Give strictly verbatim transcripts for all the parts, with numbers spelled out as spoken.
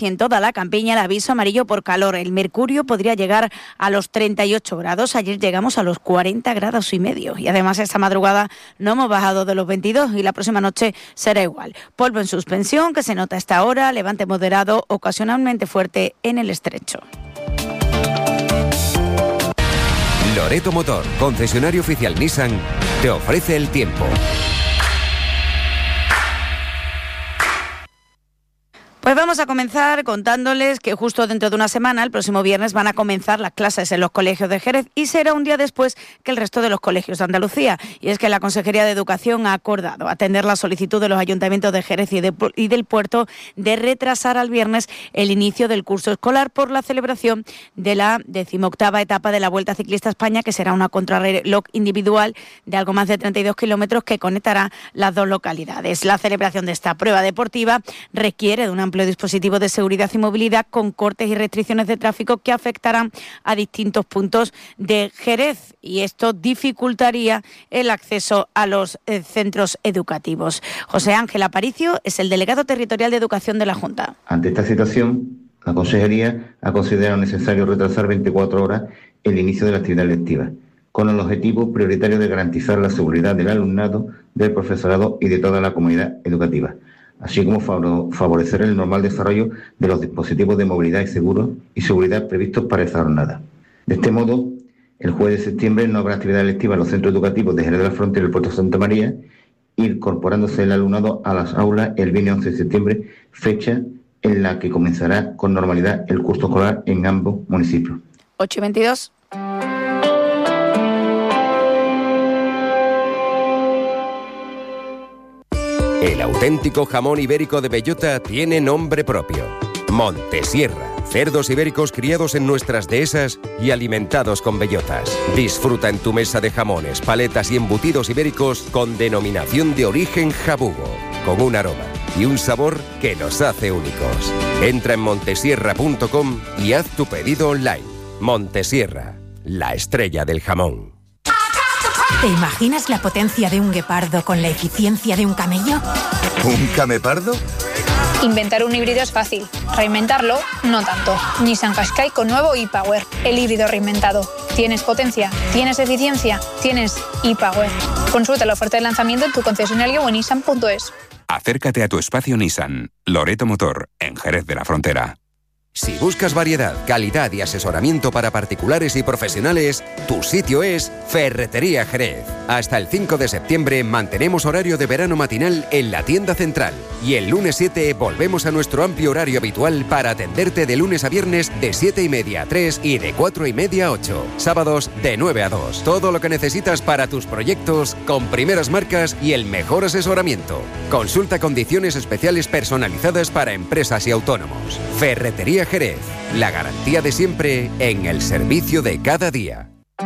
y en toda la campiña el aviso amarillo por calor. El mercurio podría llegar a los treinta y ocho grados. Ayer llegamos a los cuarenta grados y medio. Y además esta madrugada no hemos bajado de los veintidós y la próxima noche será igual. Polvo en suspensión que se nota a esta hora, levante moderado, ocasionalmente fuerte en el estrecho. Loreto Motor, concesionario oficial Nissan, te ofrece el tiempo. Pues vamos a comenzar contándoles que justo dentro de una semana, el próximo viernes, van a comenzar las clases en los colegios de Jerez y será un día después que el resto de los colegios de Andalucía. Y es que la Consejería de Educación ha acordado atender la solicitud de los ayuntamientos de Jerez y, de, y del Puerto de retrasar al viernes el inicio del curso escolar por la celebración de la decimoctava etapa de la Vuelta Ciclista a España, que será una contrarreloj individual de algo más de treinta y dos kilómetros que conectará las dos localidades. La celebración de esta prueba deportiva requiere de una amplio dispositivo de seguridad y movilidad con cortes y restricciones de tráfico que afectarán a distintos puntos de Jerez y esto dificultaría el acceso a los eh, centros educativos. José Ángel Aparicio es el delegado territorial de Educación de la Junta. Ante esta situación, la Consejería ha considerado necesario retrasar veinticuatro horas el inicio de la actividad lectiva, con el objetivo prioritario de garantizar la seguridad del alumnado, del profesorado y de toda la comunidad educativa, así como favorecer el normal desarrollo de los dispositivos de movilidad y seguro y seguridad previstos para esa jornada. De este modo, el jueves de septiembre no habrá actividad lectiva en los centros educativos de Jerez de la Frontera y el Puerto de Santa María, incorporándose el alumnado a las aulas el viernes once de septiembre, fecha en la que comenzará con normalidad el curso escolar en ambos municipios. ocho y veintidós. El auténtico jamón ibérico de bellota tiene nombre propio. Montesierra. Cerdos ibéricos criados en nuestras dehesas y alimentados con bellotas. Disfruta en tu mesa de jamones, paletas y embutidos ibéricos con denominación de origen jabugo, con un aroma y un sabor que nos hace únicos. Entra en montesierra punto com y haz tu pedido online. Montesierra, la estrella del jamón. ¿Te imaginas la potencia de un guepardo con la eficiencia de un camello? ¿Un camepardo? Inventar un híbrido es fácil, reinventarlo no tanto. Nissan Qashqai con nuevo e-Power, el híbrido reinventado. ¿Tienes potencia? ¿Tienes eficiencia? ¿Tienes e-Power? Consulta la oferta de lanzamiento en tu concesionario o en nissan punto es. Acércate a tu espacio Nissan, Loreto Motor, en Jerez de la Frontera. Si buscas variedad, calidad y asesoramiento para particulares y profesionales, tu sitio es Ferretería Jerez. Hasta el cinco de septiembre mantenemos horario de verano matinal en la tienda central. Y el lunes siete volvemos a nuestro amplio horario habitual para atenderte de lunes a viernes de siete y media a tres y de cuatro y media a ocho. Sábados de nueve a dos. Todo lo que necesitas para tus proyectos con primeras marcas y el mejor asesoramiento. Consulta condiciones especiales personalizadas para empresas y autónomos. Ferretería Jerez, la garantía de siempre en el servicio de cada día.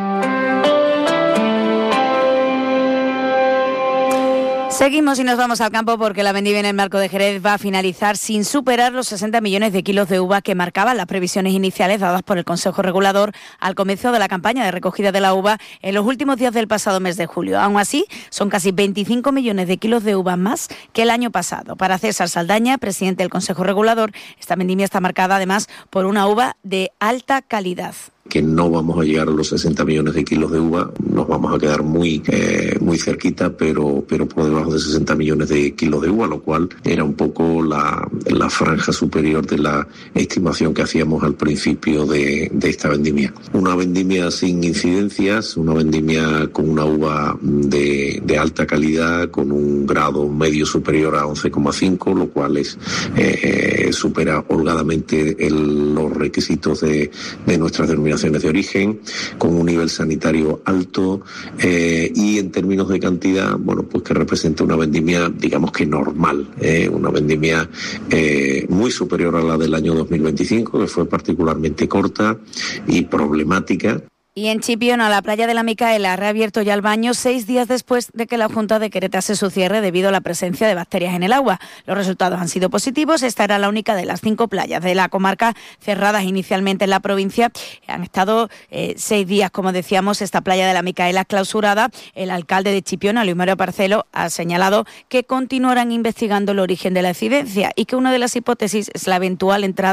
Seguimos y nos vamos al campo porque la vendimia en el Marco de Jerez va a finalizar sin superar los sesenta millones de kilos de uva que marcaban las previsiones iniciales dadas por el Consejo Regulador al comienzo de la campaña de recogida de la uva en los últimos días del pasado mes de julio. Aún así, son casi veinticinco millones de kilos de uva más que el año pasado. Para César Saldaña, presidente del Consejo Regulador, esta vendimia está marcada además por una uva de alta calidad. Que no vamos a llegar a los sesenta millones de kilos de uva, nos vamos a quedar muy eh, muy cerquita, pero pero por debajo de sesenta millones de kilos de uva, lo cual era un poco la, la franja superior de la estimación que hacíamos al principio de, de esta vendimia. Una vendimia sin incidencias, una vendimia con una uva de, de alta calidad, con un grado medio superior a once coma cinco, lo cual es eh, supera holgadamente el, los requisitos de, de nuestras denominaciones de origen, con un nivel sanitario alto eh, y en términos de cantidad, bueno, pues que representa una vendimia, digamos que normal, eh, una vendimia eh, muy superior a la del año dos mil veinticinco, que fue particularmente corta y problemática. Y en Chipiona, la playa de la Micaela ha reabierto ya el baño seis días después de que la Junta decretase su cierre debido a la presencia de bacterias en el agua. Los resultados han sido positivos. Esta era la única de las cinco playas de la comarca cerradas inicialmente en la provincia. Han estado eh, seis días, como decíamos, esta playa de la Micaela clausurada. El alcalde de Chipiona, Luis Mario Parcelo, ha señalado que continuarán investigando el origen de la incidencia y que una de las hipótesis es la eventual entrada